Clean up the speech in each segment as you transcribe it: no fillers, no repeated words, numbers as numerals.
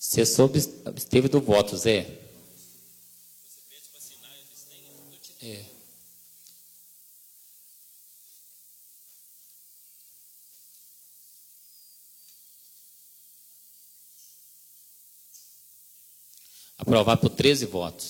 Você absteve do voto, Zé? Você pede para assinar e abstém? É. Aprovado por 13 votos.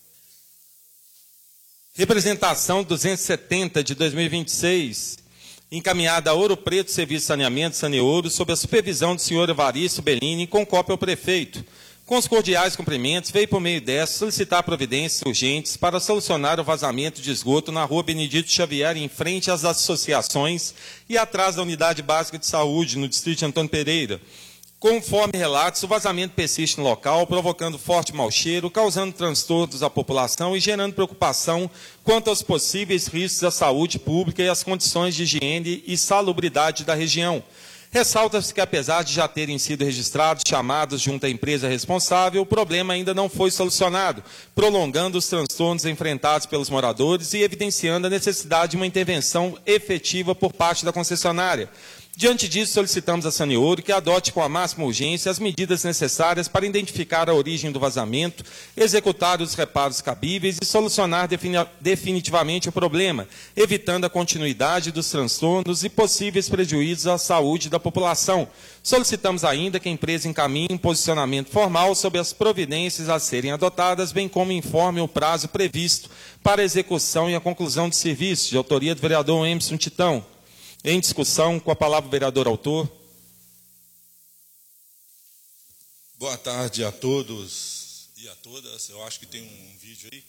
Representação 270 de 2026, encaminhada a Ouro Preto Serviço de Saneamento Saneouro, sob a supervisão do senhor Evaristo Bellini, com cópia ao prefeito. Com os cordiais cumprimentos, veio por meio dessa solicitar providências urgentes para solucionar o vazamento de esgoto na rua Benedito Xavier, em frente às associações e atrás da Unidade Básica de Saúde, no distrito de Antônio Pereira. Conforme relatos, o vazamento persiste no local, provocando forte mau cheiro, causando transtornos à população e gerando preocupação quanto aos possíveis riscos à saúde pública e às condições de higiene e salubridade da região. Ressalta-se que, apesar de já terem sido registrados chamados junto à empresa responsável, o problema ainda não foi solucionado, prolongando os transtornos enfrentados pelos moradores e evidenciando a necessidade de uma intervenção efetiva por parte da concessionária. Diante disso, solicitamos à Saneouro que adote com a máxima urgência as medidas necessárias para identificar a origem do vazamento, executar os reparos cabíveis e solucionar definitivamente o problema, evitando a continuidade dos transtornos e possíveis prejuízos à saúde da população. Solicitamos ainda que a empresa encaminhe um posicionamento formal sobre as providências a serem adotadas, bem como informe o prazo previsto para a execução e a conclusão de serviço, de autoria do vereador Emerson Titão. Em discussão, com a palavra o vereador autor. Boa tarde a todos e a todas. Eu acho que tem um vídeo aí.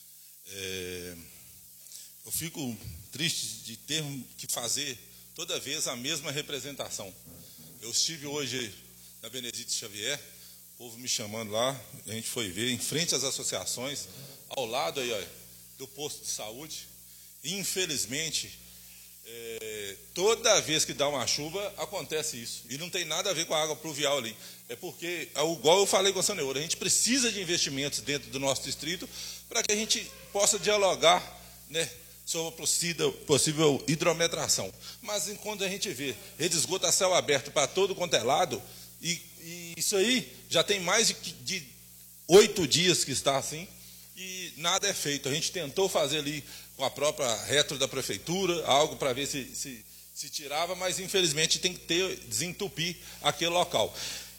Eu fico triste de ter que fazer toda vez a mesma representação. Eu estive hoje na Benedito Xavier, o povo me chamando lá, a gente foi ver, em frente às associações, ao lado aí, ó, do posto de saúde. E, infelizmente, toda vez que dá uma chuva, acontece isso. E não tem nada a ver com a água pluvial ali. É porque, igual eu falei com a Saneouro, a gente precisa de investimentos dentro do nosso distrito para que a gente possa dialogar, né, sobre a possível hidrometração. Mas enquanto a gente vê rede de esgoto a céu aberto para todo quanto é lado, e isso aí já tem mais de 8 dias que está assim, e nada é feito. A gente tentou fazer ali com a própria retro da prefeitura, algo para ver se tirava, mas infelizmente tem que desentupir aquele local.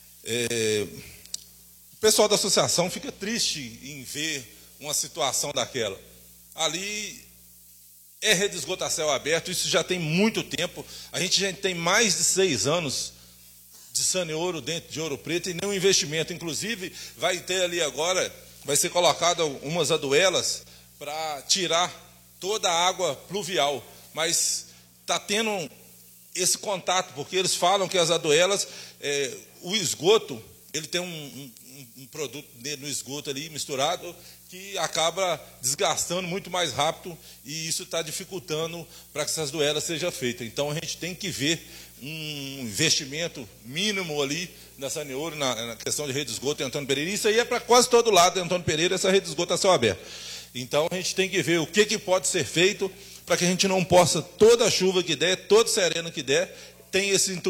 O pessoal da associação fica triste em ver uma situação daquela. Ali é rede de esgoto a céu aberto, isso já tem muito tempo. A gente já tem mais de 6 anos de Saneouro dentro de Ouro Preto e nenhum investimento. Inclusive, vai ter ali agora, vai ser colocado umas aduelas para tirar toda a água pluvial, mas está tendo esse contato, porque eles falam que as aduelas, o esgoto, ele tem um produto no esgoto ali misturado, que acaba desgastando muito mais rápido, e isso está dificultando para que essas aduelas sejam feitas. Então, a gente tem que ver um investimento mínimo ali na Saneouro, na questão de rede de esgoto em Antônio Pereira. Isso aí é para quase todo lado de Antônio Pereira, essa rede de esgoto a céu aberto. Então, a gente tem que ver o que pode ser feito para que a gente não possa, toda chuva que der, todo sereno que der, tem esse